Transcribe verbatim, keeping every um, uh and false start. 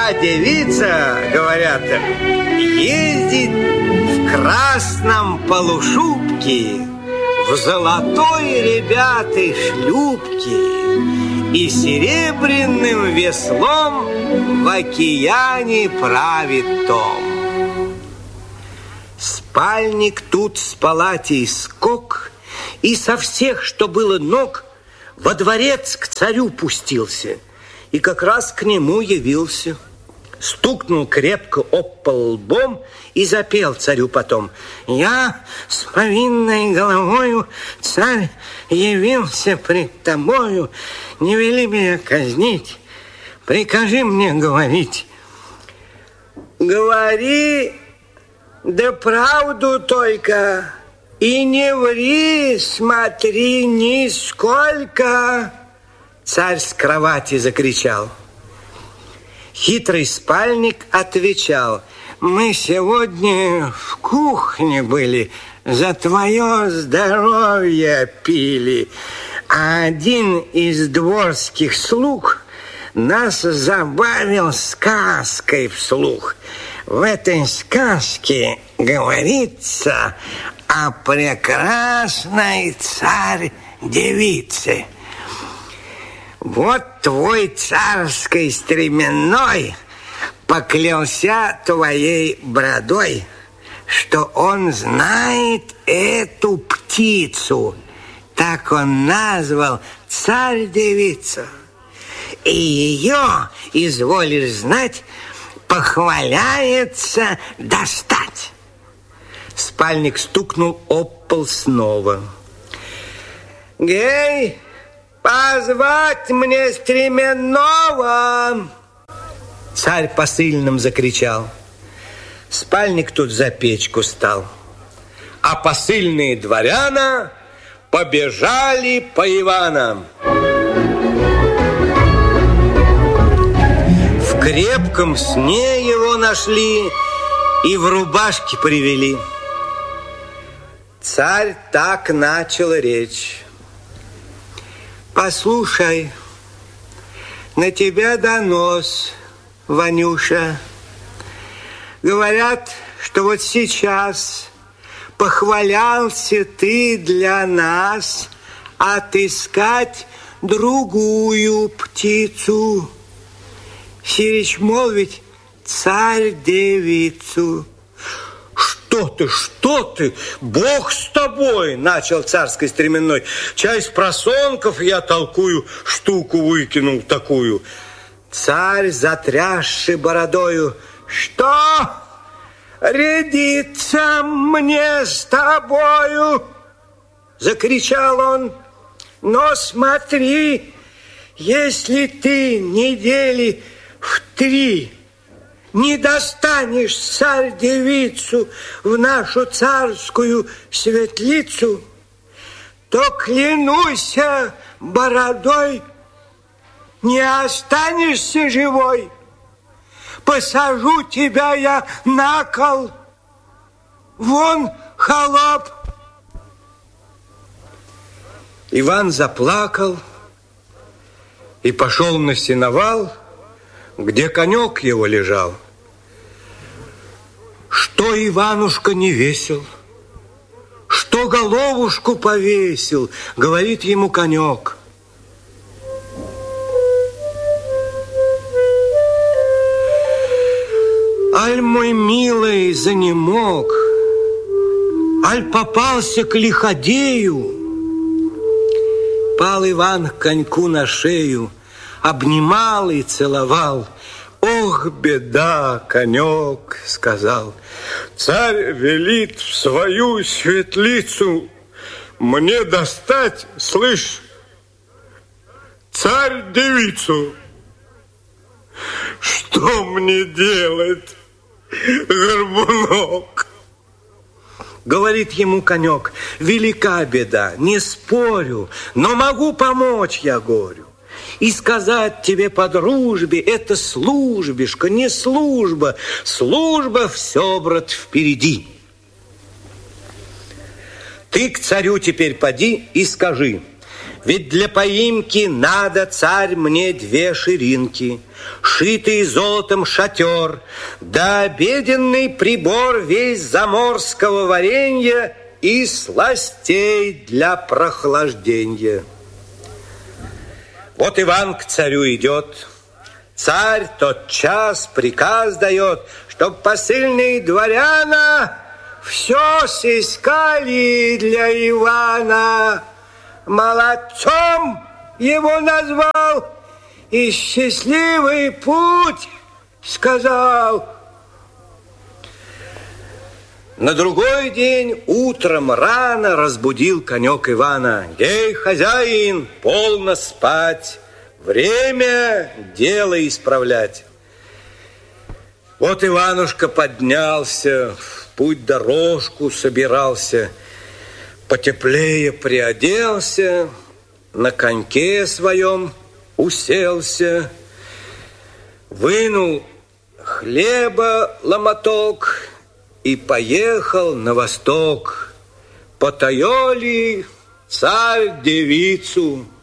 моя девица, говорят, ездит в красном полушубке, в золотой, ребята, шлюпке и серебряным веслом в океане правит Том. Спальник тут с палатей скок, и со всех, что было ног, во дворец к царю пустился, и как раз к нему явился. Стукнул крепко об пол лбом и запел царю потом: «Я с повинной головою, царь, явился пред тобою. Не вели меня казнить, прикажи мне говорить». «Говори, да правду только, и не ври, смотри, нисколько!» Царь с кровати закричал. Хитрый спальник отвечал: «Мы сегодня в кухне были, за твое здоровье пили, а один из дворских слуг нас забавил сказкой вслух. В этой сказке говорится о прекрасной царь-девице. Вот твой царской стременной поклялся твоей бродой, что он знает эту птицу. Так он назвал царь-девицу. И ее, изволишь знать, похваляется достать». Спальник стукнул об пол снова. «Гей, позвать мне стременного!» Царь посыльным закричал. Спальник тут за печку стал, а посыльные дворяна побежали по Иванам. В крепком сне его нашли и в рубашке привели. Царь так начал речь: «Послушай, на тебя донос, Ванюша. Говорят, что вот сейчас похвалялся ты для нас отыскать другую птицу. Сирич молвить царь-девицу». «Что ты, что ты? Бог с тобой!» — начал царской стременной. «Чай с просонков я толкую, штуку выкинул такую». Царь, затрясший бородою: «Что? Рядиться мне с тобою?» — закричал он. «Но смотри, если ты недели в три не достанешь царь-девицу в нашу царскую светлицу, то, клянусь бородой, не останешься живой. Посажу тебя я на кол. Вон, холоп!» Иван заплакал и пошел на сеновал, где конек его лежал. Что Иванушка не весел, что головушку повесил, говорит ему конек. Аль мой милый занемог, аль попался к лиходею. Пал Иван к коньку на шею, обнимал и целовал. «Ох, беда, конек!» — сказал. «Царь велит в свою светлицу мне достать, слышь, царь-девицу. Что мне делать, горбунок?» Говорит ему конек: «Велика беда, не спорю, но могу помочь я горю. И сказать тебе по дружбе, это службишка, не служба. Служба все, брат, впереди. Ты к царю теперь поди и скажи: Ведь для поимки надо, царь, мне две ширинки, шитый золотом шатер, да обеденный прибор весь заморского варенья и сластей для прохлаждения. Вот Иван к царю идет. Царь тотчас приказ дает, чтоб посыльные дворяна все сыскали для Ивана. Молодцом его назвал и счастливый путь сказал. На другой день утром рано разбудил конек Ивана. Ей, хозяин, полно спать, время дело исправлять. Вот Иванушка поднялся, в путь дорожку собирался, потеплее приоделся, на коньке своем уселся, вынул хлеба ломоток и поехал на восток. Потаёли царь девицу